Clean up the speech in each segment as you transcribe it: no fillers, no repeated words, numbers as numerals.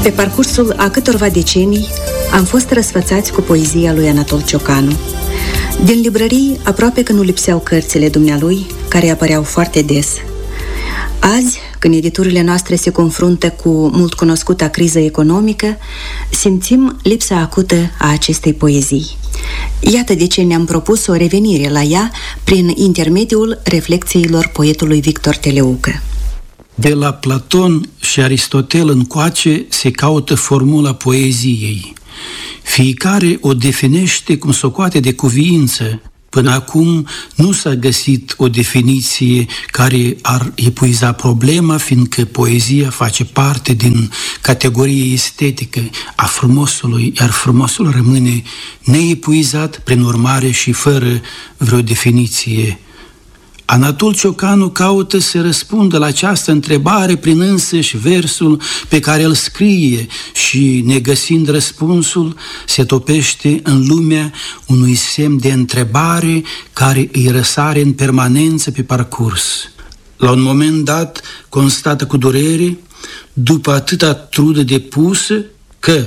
Pe parcursul a câtorva decenii am fost răsfățați cu poezia lui Anatol Ciocanu. Din librării aproape că nu lipseau cărțile dumnealui, care apăreau foarte des. Azi, când editurile noastre se confruntă cu mult cunoscuta criză economică, simțim lipsa acută a acestei poezii. Iată de ce ne-am propus o revenire la ea prin intermediul reflexiilor poetului Victor Teleucă. De la Platon și Aristotel încoace se caută formula poeziei. Fiecare o definește cum socoate de cuviință. Până acum nu s-a găsit o definiție care ar epuiza problema, fiindcă poezia face parte din categoria estetică a frumosului, iar frumosul rămâne neepuizat, prin urmare și fără vreo definiție. Anatol Ciocanu caută să răspundă la această întrebare prin însăși versul pe care îl scrie și, negăsind răspunsul, se topește în lumea unui semn de întrebare care îi răsare în permanență pe parcurs. La un moment dat, constată cu durere, după atâta trudă depusă, că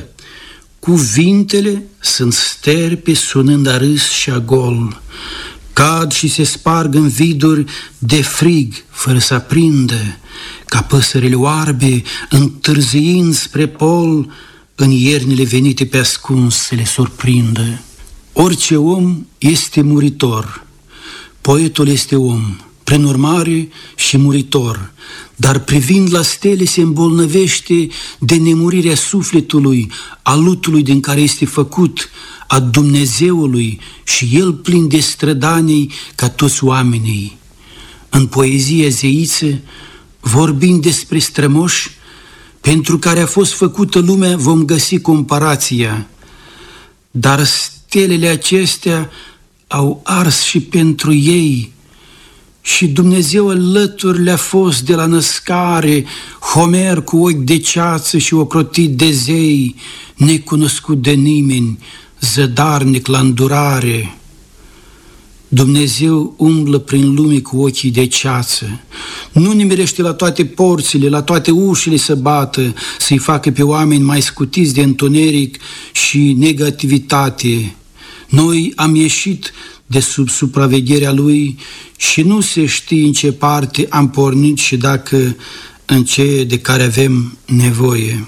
cuvintele sunt sterpe sunând a râs și a gol, cad și se sparg în viduri de frig, fără să aprindă, ca păsările oarbe, întârziind spre pol, în iernile venite pe ascuns să le surprindă. Orice om este muritor, poetul este om, prin urmare și muritor, dar privind la stele se îmbolnăvește de nemurirea sufletului, a lutului din care este făcut, a Dumnezeului, și el plin de strădanii ca toți oamenii. În poezia zeiță, vorbind despre strămoși, pentru care a fost făcută lumea, vom găsi comparația. Dar stelele acestea au ars și pentru ei, și Dumnezeu alături le-a fost de la născare, Homer cu ochi de ceață și ocrotit de zei, necunoscut de nimeni, zădarnic la îndurare. Dumnezeu umblă prin lume cu ochii de ceață, nu nimerește la toate porțile, la toate ușile să bată, să-i facă pe oameni mai scutiți de întuneric și negativitate. Noi am ieșit de sub supravegherea Lui și nu se știe în ce parte am pornit și dacă în ce de care avem nevoie.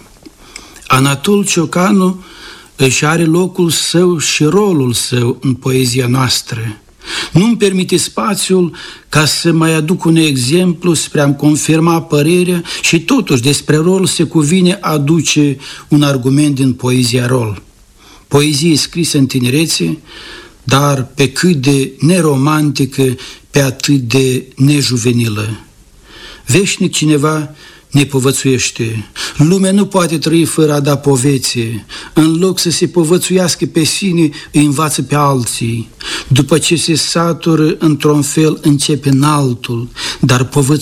Anatol Ciocanu își are locul său și rolul său în poezia noastră. Nu-mi permite spațiul ca să mai aduc un exemplu spre a-mi confirma părerea și totuși despre rol se cuvine aduce un argument din poezia Rol. Poezie scrisă în tinerețe, dar pe cât de neromantică, pe atât de nejuvenilă. Veșnic cineva ne povățuiește. Lumea nu poate trăi fără a da povețe. În loc să se povățuiască pe sine, îi învață pe alții. După ce se satură într-un fel, începe în altul. Dar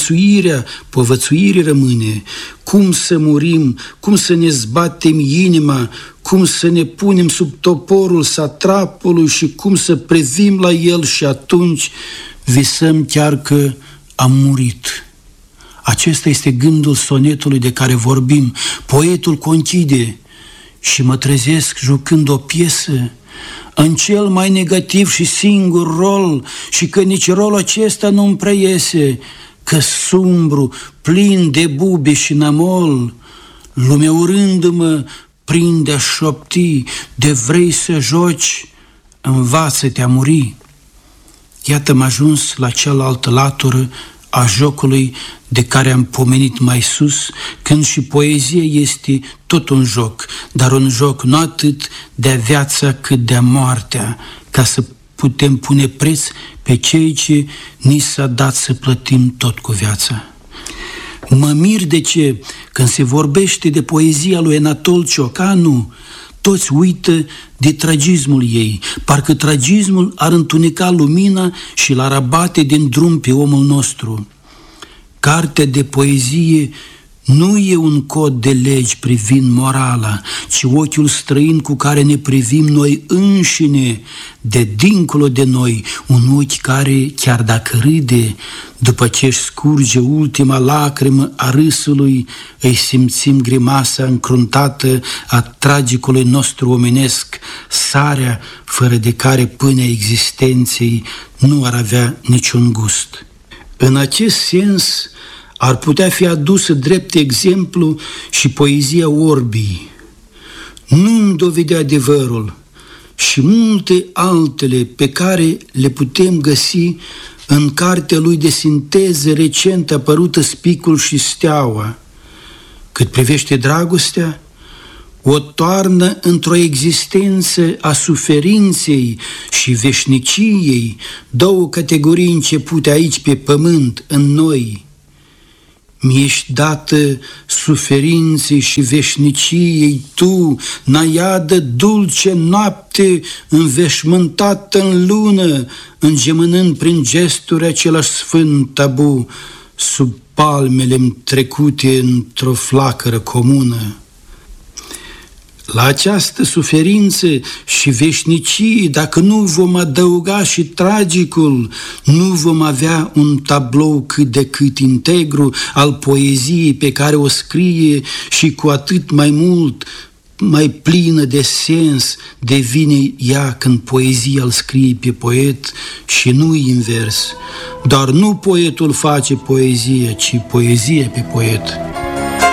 povățuire rămâne. Cum să murim, cum să ne zbatem inima, cum să ne punem sub toporul satrapului și cum să privim la el și atunci visăm chiar că am murit. Acesta este gândul sonetului de care vorbim. Poetul conchide: și mă trezesc jucând o piesă în cel mai negativ și singur rol, și că nici rolul acesta nu-mi preiese, că sumbru, plin de bube și namol, lumea urându-mă prinde a șopti: de vrei să joci, învață-te a muri. Iată-mă ajuns la cealaltă latură a jocului de care am pomenit mai sus, când și poezia este tot un joc, dar un joc nu atât de-a viața cât de-a moartea, ca să putem pune preț pe cei ce ni s-a dat să plătim tot cu viața. Mă mir de ce, când se vorbește de poezia lui Anatol Ciocanu, toți uită de tragismul ei, parcă tragismul ar întuneca lumina și l-ar abate din drum pe omul nostru. Cartea de poezie Nu e un cod de legi privind morala, ci ochiul străin cu care ne privim noi înșine, de dincolo de noi, un ochi care, chiar dacă râde, după ce își scurge ultima lacrimă a râsului, îi simțim grimasa încruntată a tragicului nostru omenesc, sarea fără de care pâinea existenței nu ar avea niciun gust. În acest sens, ar putea fi adusă drept exemplu și poezia Orbii. Nu-mi dovede adevărul și multe altele pe care le putem găsi în cartea lui de sinteză recent apărută Spicul și Steaua. Cât privește dragostea, o toarnă într-o existență a suferinței și veșniciei, două categorii începute aici pe pământ, în noi. Mi-ești dată suferinței și veșniciei tu, naiadă dulce noapte, înveșmântată în lună, îngemânând prin gesturi același sfânt tabu, sub palmele-mi trecute într-o flacără comună. La această suferință și veșnicie, dacă nu vom adăuga și tragicul, nu vom avea un tablou cât de cât integru al poeziei pe care o scrie și cu atât mai mult, mai plină de sens devine ea când poezia îl scrie pe poet și nu invers. Dar nu poetul face poezie, ci poezie pe poet.